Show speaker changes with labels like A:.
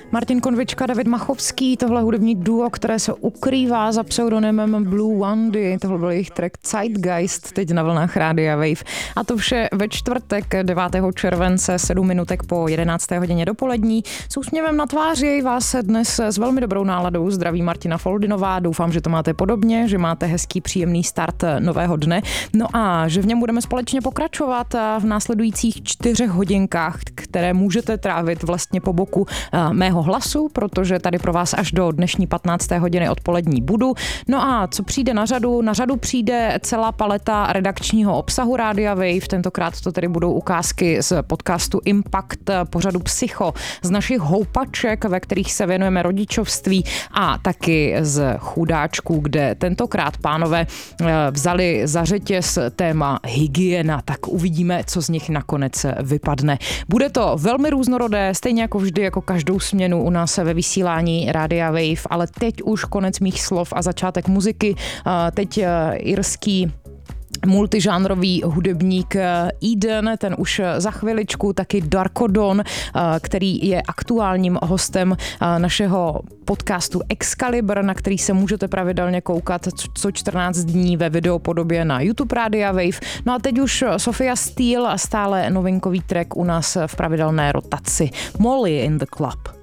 A: Martin Konvička, David Machovský, tohle hudební duo, které se ukrývá za pseudonymem Blue Wandy, tohle byl jejich track Zeitgeist, teď na vlnách Rádia Wave. A to vše ve čtvrtek 9. července, 7 minutek po 11. hodině dopolední. S úsměvem na tváři vás dnes s velmi dobrou náladou zdraví Martina Foldinová. Doufám, že to máte podobně, že máte hezký, příjemný start nového dne. No a že v něm budeme společně pokračovat v následujících 4 hodinkách, které můžete trávit vlastně po boku mého hlasu, protože tady pro vás až do dnešní 15. hodiny odpolední budu. No a co přijde na řadu? Na řadu přijde celá paleta redakčního obsahu Rádia Wave. Tentokrát to tedy budou ukázky z podcastu Impact, pořadu Psycho, z našich houpaček, ve kterých se věnujeme rodičovství, a taky z chudáčků, kde tentokrát pánové vzali za řetěz téma hygiena, tak uvidíme, co z nich nakonec vypadne. Bude to velmi různorodé, stejně jako vždy, jako každou směnu u nás ve vysílání Rádia Wave, ale teď už konec mých slov a začátek muziky. Teď irský multižánrový hudebník Eden, ten už za chviličku, taky Darko Dawn, který je aktuálním hostem našeho podcastu Excalibur, na který se můžete pravidelně koukat co 14 dní ve videopodobě na YouTube Rádia Wave. No a teď už Sophia Steele a stále novinkový track u nás v pravidelné rotaci. Molly in the Club.